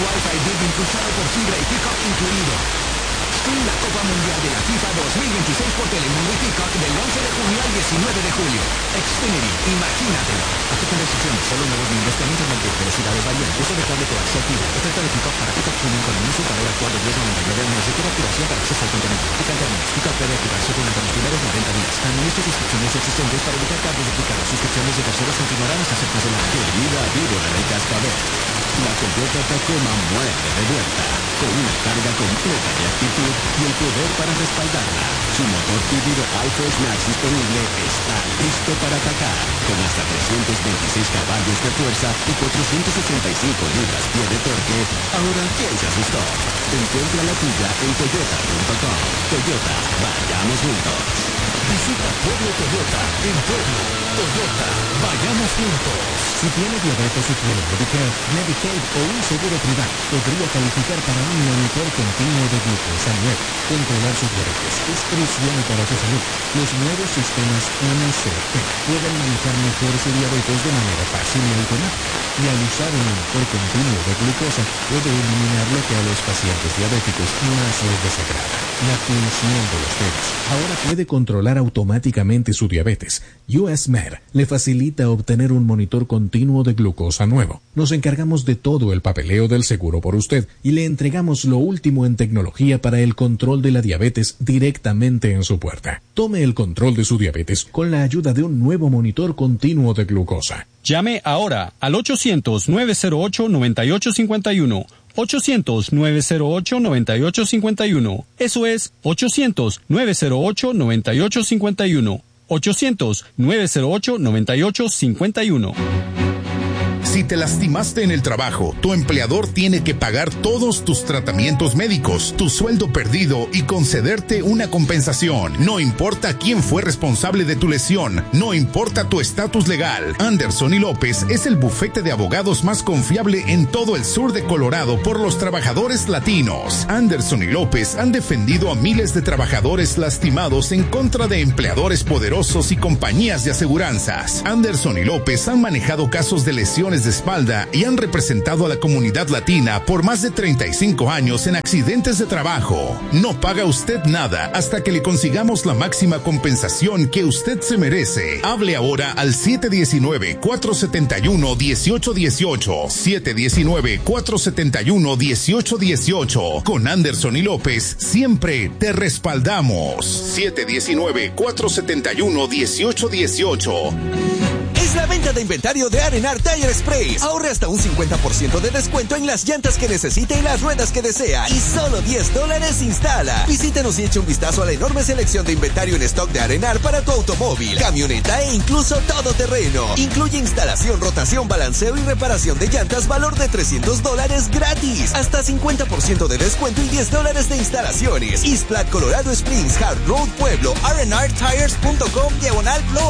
Wi-Fi Big impulsado por fibra y Peacock incluido. Stream la Copa Mundial de la FIFA 2026 por Telemundo y Peacock del 11 de junio al 19 de julio. Xfinity, imagínatelo. Aplican restricciones, solo nuevos miembros con internet de velocidades variantes. Uso de cable coaxial activo. Oferta de Peacock para Peacock Premium con anuncio para el actual de 10.99 al mes. Requiere activación para acceso al contenido. Aplican términos. Peacock puede activarse durante los primeros 90 días. Administre suscripciones existentes para evitar cargos duplicados. Suscripciones de terceros continuarán hasta cerca de la querida víbora del cascabel. La Toyota Tacoma muere de vuelta, con una carga completa de actitud y el poder para respaldarla. Su motor híbrido All-Force Max disponible está listo para atacar, con hasta 326 caballos de fuerza y 485 libras-pie de torque. Ahora, ¿quién se asustó? Encuentra la tuya en toyota.com. Toyota, vayamos juntos. Visita Pueblo Toyota en Pueblo. Toyota, vayamos juntos. Si tiene diabetes y tiene Medicare, Medicaid o un seguro privado, podría calificar para un monitor continuo de glucosa nuevo. Controlar sus diabetes es crucial para su salud. Los nuevos sistemas MCT pueden manejar mejor su diabetes de manera fácil y automática. Y al usar un monitor continuo de glucosa, puede eliminar lo que a los pacientes diabéticos más les desagrada: la tensión de los dedos. Ahora puede controlar automáticamente su diabetes. US Med le facilita obtener un monitor continuo de glucosa nuevo. Nos encargamos de todo el papeleo del seguro por usted y le entregamos lo último en tecnología para el control de la diabetes directamente en su puerta. Tome el control de su diabetes con la ayuda de un nuevo monitor continuo de glucosa. Llame ahora al 800-908-9851. 800-908-9851. Eso es 800-908-9851. 800-908-9851. Si te lastimaste en el trabajo, tu empleador tiene que pagar todos tus tratamientos médicos, tu sueldo perdido y concederte una compensación. No importa quién fue responsable de tu lesión, no importa tu estatus legal. Anderson y López es el bufete de abogados más confiable en todo el sur de Colorado por los trabajadores latinos. Anderson y López han defendido a miles de trabajadores lastimados en contra de empleadores poderosos y compañías de aseguranzas. Anderson y López han manejado casos de lesiones de espalda y han representado a la comunidad latina por más de 35 años en accidentes de trabajo. No paga usted nada hasta que le consigamos la máxima compensación que usted se merece. Hable ahora al 719-471-1818. 719-471-1818. Con Anderson y López siempre te respaldamos. 719-471-1818. Es la venta de inventario de Arenar Tire Express. Ahorre hasta un 50% de descuento en las llantas que necesite y las ruedas que desea. Y solo $10 instala. Visítenos y eche un vistazo a la enorme selección de inventario en stock de Arenar para tu automóvil, camioneta e incluso todoterreno. Incluye instalación, rotación, balanceo y reparación de llantas, valor de $300 gratis. Hasta 50% de descuento y $10 de instalaciones. East Platte, Colorado Springs, Hard Road, Pueblo. rnrtires.com/Flow